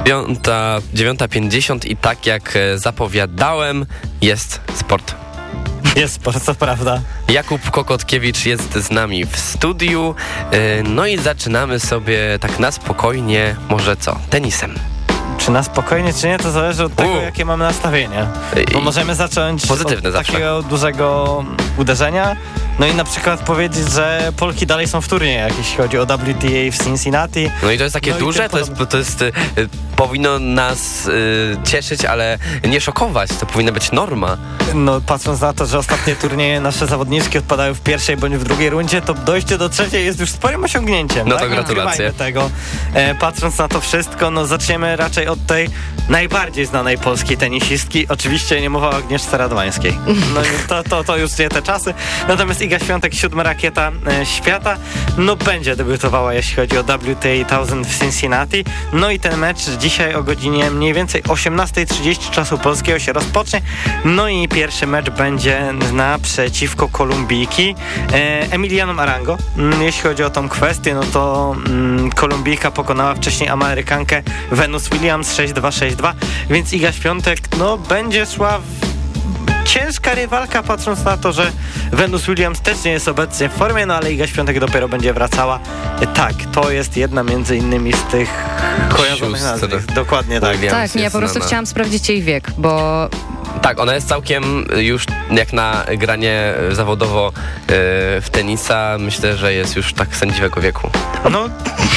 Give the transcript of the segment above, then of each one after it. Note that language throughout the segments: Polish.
9:50 i tak jak zapowiadałem, jest sport. Jest sport, to prawda. Jakub Kokotkiewicz jest z nami w studiu, no i zaczynamy sobie tak na spokojnie, może co, tenisem. Czy na spokojnie, czy nie, to zależy od tego, jakie mamy nastawienie. Bo możemy zacząć pozytywne od zawsze. Takiego dużego uderzenia, no i na przykład powiedzieć, że Polki dalej są w turnieju, jeśli chodzi o WTA w Cincinnati. No i to jest takie duże, to jest powinno nas cieszyć, ale nie szokować, to powinna być norma. No patrząc na to, że ostatnie turnieje nasze zawodniczki odpadają w pierwszej bądź w drugiej rundzie, to dojście do trzeciej jest już sporym osiągnięciem. No tak? to gratulacje. Tego. Patrząc na to wszystko, no zaczniemy raczej od tej najbardziej znanej polskiej tenisistki. Oczywiście nie mowa o Agnieszce Radwańskiej. No to już nie te czasy. Natomiast Iga Świątek, 7. rakieta świata, no będzie debiutowała, jeśli chodzi o WTA 1000 w Cincinnati. No i ten mecz dzisiaj o godzinie mniej więcej 18:30 czasu polskiego się rozpocznie. No i pierwszy mecz będzie naprzeciwko Kolumbijki Emiliano Arango. Jeśli chodzi o tą kwestię, no to Kolumbijka pokonała wcześniej Amerykankę Venus Williams 6-2, 6-2, więc Iga Świątek no będzie szła ciężka rywalka, patrząc na to, że Venus Williams też nie jest obecnie w formie, no ale Iga Świątek dopiero będzie wracała. Tak, to jest jedna między innymi z tych kojarzonych nazwisk. Dokładnie tak. Tak, nie, ja po prostu chciałam sprawdzić jej wiek, bo... Tak, ona jest całkiem już jak na granie zawodowo w tenisa, myślę, że jest już tak sędziwego wieku. No,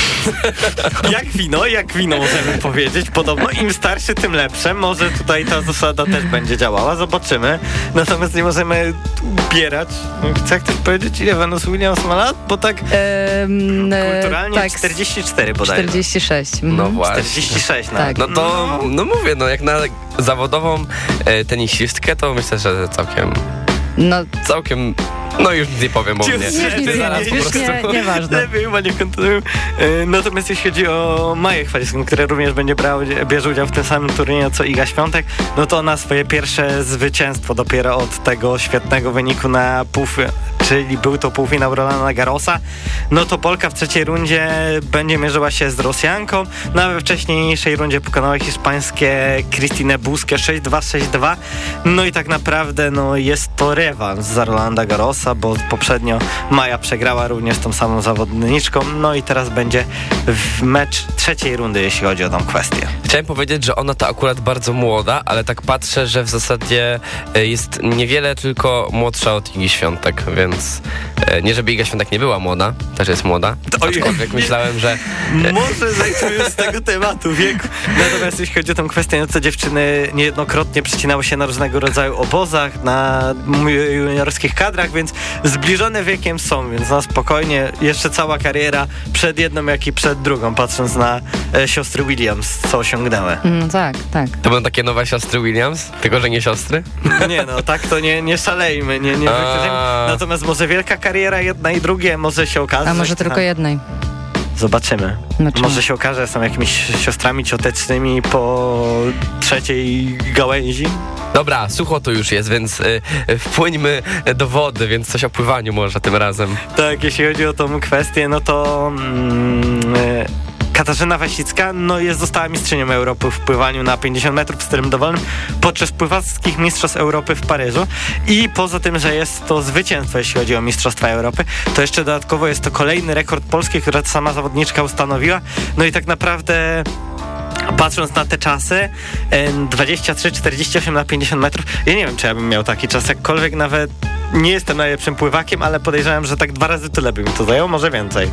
jak wino możemy powiedzieć. Podobno im starszy, tym lepsze. Może tutaj ta zasada też będzie działała, zobaczymy. Natomiast nie możemy ubierać. Chcę ktoś powiedzieć, ile Venus Williams ma lat? Bo tak kulturalnie tak, 44 bodajże. 46. No właśnie. 46, tak. No to, no mówię, no jak na zawodową tenisistkę, to myślę, że całkiem... No już nie powiem o mnie. Nieważne. Nie kontynuuję. Natomiast jeśli chodzi o Maję Chwaliską, która również bierze udział w tym samym turnieju co Iga Świątek, no to ona swoje pierwsze zwycięstwo dopiero od tego świetnego wyniku na czyli był to półfinał Rolanda Garrosa, no to Polka w trzeciej rundzie będzie mierzyła się z Rosjanką. No a we wcześniejszej rundzie pokonała hiszpańskie Christine Busqué 6-2, 6-2. No i tak naprawdę no jest to rewanż za Rolanda Garrosa, bo poprzednio Maja przegrała również z tą samą zawodniczką, no i teraz będzie mecz trzeciej rundy, jeśli chodzi o tą kwestię. Chciałem powiedzieć, że ona to akurat bardzo młoda, ale tak patrzę, że w zasadzie jest niewiele tylko młodsza od Igi Świątek, więc nie żeby Iga Świątek nie była młoda, też jest młoda, aczkolwiek myślałem, że... Może zejdźmy już z tego tematu wieku. Natomiast jeśli chodzi o tę kwestię, no to dziewczyny niejednokrotnie przecinały się na różnego rodzaju obozach, na juniorskich kadrach, więc zbliżone wiekiem są, więc na spokojnie jeszcze cała kariera przed jedną, jak i przed drugą, patrząc na siostry Williams, co osiągnęły. No tak. To będą takie nowe siostry Williams? Tylko, że nie siostry? Nie no, tak to nie szalejmy, nie natomiast może wielka kariera jedna i drugie, może się okaże. A może tylko jednej. Zobaczymy. Może się okaże, że są jakimiś siostrami ciotecznymi po trzeciej gałęzi. Dobra, sucho to już jest, więc wpłyńmy do wody, więc coś o pływaniu może tym razem. Tak, jeśli chodzi o tą kwestię, no to... Katarzyna Wasicka została mistrzynią Europy w pływaniu na 50 metrów w stylem dowolnym podczas pływackich mistrzostw Europy w Paryżu i poza tym, że jest to zwycięstwo, jeśli chodzi o mistrzostwa Europy, to jeszcze dodatkowo jest to kolejny rekord Polski, który sama zawodniczka ustanowiła. No i tak naprawdę patrząc na te czasy 23-48 na 50 metrów, ja nie wiem, czy ja bym miał taki czas, jakkolwiek nawet nie jestem najlepszym pływakiem, ale podejrzewam, że tak 2 razy tyle by mi to zajęło, może więcej.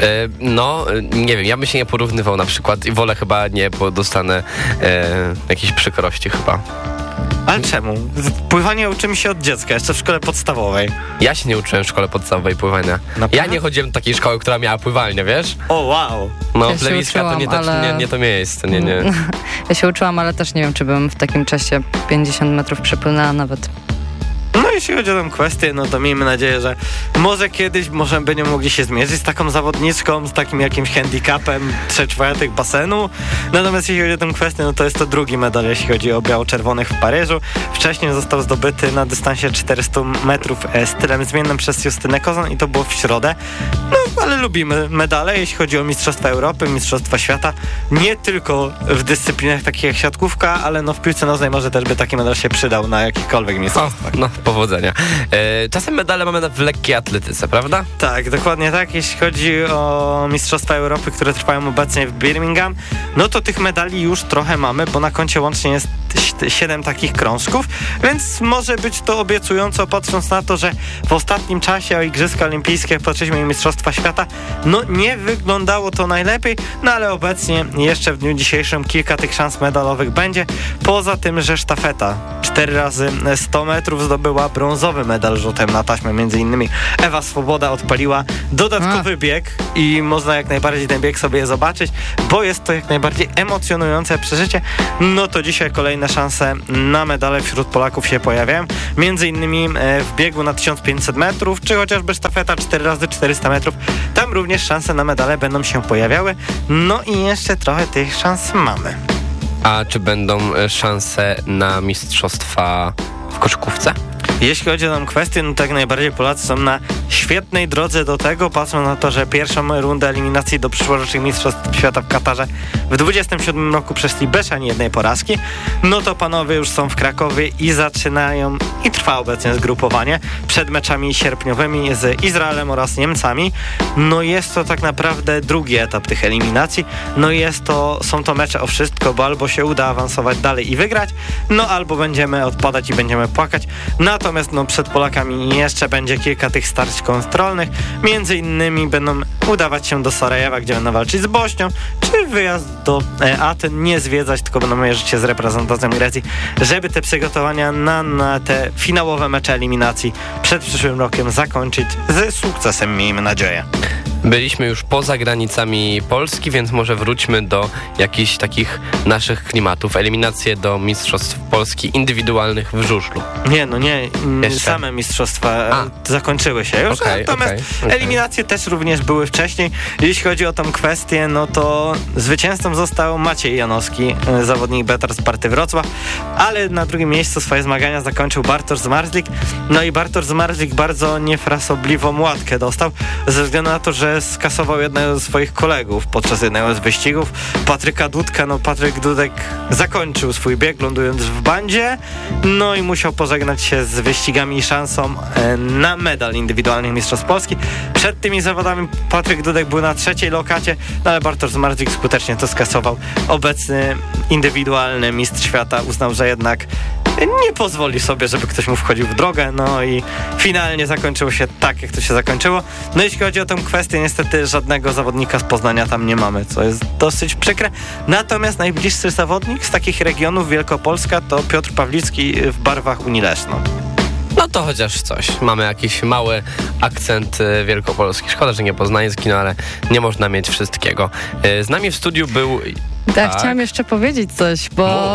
Nie wiem, ja bym się nie porównywał na przykład i wolę chyba nie, bo dostanę jakieś przykrości chyba. Ale czemu? Pływanie uczymy się od dziecka, jeszcze w szkole podstawowej. Ja się nie uczyłem w szkole podstawowej pływania. Naprawdę? Ja nie chodziłem do takiej szkoły, która miała pływalnię, wiesz? O, wow! No, ja Plewiska to nie to miejsce, nie. Ja się uczyłam, ale też nie wiem, czy bym w takim czasie 50 metrów przepłynęła nawet. No jeśli chodzi o tę kwestię, no to miejmy nadzieję, że może kiedyś będziemy mogli się zmierzyć z taką zawodniczką, z takim jakimś handicapem 3/4 basenu. Natomiast jeśli chodzi o tę kwestię, no to jest to drugi medal, jeśli chodzi o biało-czerwonych w Paryżu. Wcześniej został zdobyty na dystansie 400 metrów stylem zmiennym przez Justynę Kozan i to było w środę. No, ale lubimy medale, jeśli chodzi o Mistrzostwa Europy, Mistrzostwa Świata. Nie tylko w dyscyplinach takich jak siatkówka, ale no w piłce nożnej może też by taki medal się przydał na jakichkolwiek mistrzostwach. No, powodzenia. Czasem medale mamy w lekkiej atletyce, prawda? Tak, dokładnie tak. Jeśli chodzi o Mistrzostwa Europy, które trwają obecnie w Birmingham, no to tych medali już trochę mamy, bo na koncie łącznie jest 7 takich krążków, więc może być to obiecująco, patrząc na to, że w ostatnim czasie o Igrzyska Olimpijskie, patrzyliśmy na Mistrzostwa Świata, no nie wyglądało to najlepiej, no ale obecnie jeszcze w dniu dzisiejszym kilka tych szans medalowych będzie. Poza tym, że sztafeta 4 razy 100 metrów zdobyła brązowy medal rzutem na taśmę, między innymi Ewa Swoboda odpaliła dodatkowy bieg i można jak najbardziej ten bieg sobie zobaczyć, bo jest to jak najbardziej emocjonujące przeżycie. No to dzisiaj kolejne szanse na medale wśród Polaków się pojawiają, między innymi w biegu na 1500 metrów, czy chociażby sztafeta 4 razy 400 metrów. Tam również szanse na medale będą się pojawiały. No i jeszcze trochę tych szans mamy. A czy będą szanse na mistrzostwa w koszykówce? Jeśli chodzi o tę kwestię, no tak najbardziej Polacy są na świetnej drodze do tego, patrząc na to, że pierwszą rundę eliminacji do przyszłorocznych Mistrzostw Świata w Katarze w 27 roku przeszli bez ani jednej porażki. No to panowie już są w Krakowie i zaczynają i trwa obecnie zgrupowanie przed meczami sierpniowymi z Izraelem oraz Niemcami. No jest to tak naprawdę drugi etap tych eliminacji. No są to mecze o wszystko, bo albo się uda awansować dalej i wygrać, no albo będziemy odpadać i będziemy płakać. Natomiast no, przed Polakami jeszcze będzie kilka tych starć kontrolnych. Między innymi będą udawać się do Sarajewa, gdzie będą walczyć z Bośnią, czy wyjazd do Aten, nie zwiedzać, tylko będą mierzyć się z reprezentacją Grecji, żeby te przygotowania na te finałowe mecze eliminacji przed przyszłym rokiem zakończyć z sukcesem, miejmy nadzieję. Byliśmy już poza granicami Polski, więc może wróćmy do jakichś takich naszych klimatów. Eliminacje do Mistrzostw Polski indywidualnych w żużlu. Nie. Same mistrzostwa zakończyły się już. Natomiast eliminacje też również były wcześniej. Jeśli chodzi o tą kwestię, no to zwycięzcą został Maciej Janowski, zawodnik Betar Sparty Wrocław, ale na drugim miejscu swoje zmagania zakończył Bartosz Zmarzlik. No i Bartosz Zmarzlik bardzo niefrasobliwą łatkę dostał, ze względu na to, że skasował jednego ze swoich kolegów podczas jednego z wyścigów, Patryka Dudka. No Patryk Dudek zakończył swój bieg, lądując w bandzie, no i musiał pożegnać się z wyścigami i szansą na medal indywidualnych Mistrzostw Polski. Przed tymi zawodami Patryk Dudek był na 3. lokacie, no ale Bartosz Zmarzlik skutecznie to skasował. Obecny indywidualny mistrz świata uznał, że jednak nie pozwoli sobie, żeby ktoś mu wchodził w drogę, no i finalnie zakończyło się tak, jak to się zakończyło. No jeśli chodzi o tę kwestię, niestety żadnego zawodnika z Poznania tam nie mamy, co jest dosyć przykre. Natomiast najbliższy zawodnik z takich regionów Wielkopolska to Piotr Pawlicki w barwach Unii Leszno. No to chociaż coś. Mamy jakiś mały akcent wielkopolski. Szkoda, że nie poznański, no ale nie można mieć wszystkiego. Z nami w studiu był... Tak, chciałam jeszcze powiedzieć coś,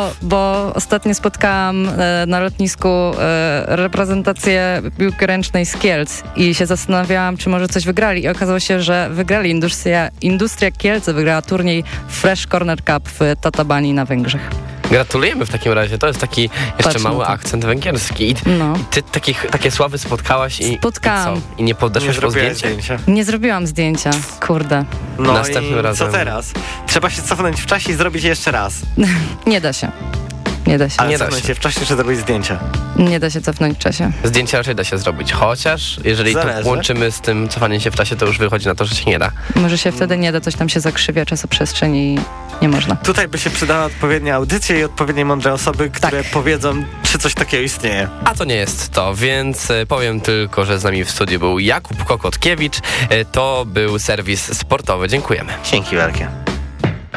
bo ostatnio spotkałam na lotnisku reprezentację piłki ręcznej z Kielc i się zastanawiałam, czy może coś wygrali. I okazało się, że wygrali. Industria Kielce wygrała turniej Fresh Corner Cup w Tatabani na Węgrzech. Gratulujemy w takim razie. To jest taki jeszcze mały akcent węgierski. I ty takie sławy spotkałaś i Spotkałam. I co? I nie podeszłaś po zdjęcie? Nie zrobiłam zdjęcia. Kurde. No następnym razem. Co teraz? Trzeba się cofnąć w czasie i zrobić jeszcze raz. Nie da się. Nie da się. Ale cofnąć się w czasie, czy zrobić zdjęcia? Nie da się cofnąć w czasie. Zdjęcia raczej da się zrobić, chociaż jeżeli Zależy. to łączymy z tym cofaniem się w czasie, to już wychodzi na to, że się nie da. Może się wtedy nie da, coś tam się zakrzywia czasoprzestrzeń i nie można. Tutaj by się przydała odpowiednia audycja i odpowiednie mądre osoby, które powiedzą, czy coś takiego istnieje. A to nie jest to, więc powiem tylko, że z nami w studiu był Jakub Kokotkiewicz. To był serwis sportowy. Dziękujemy. Dzięki wielkie.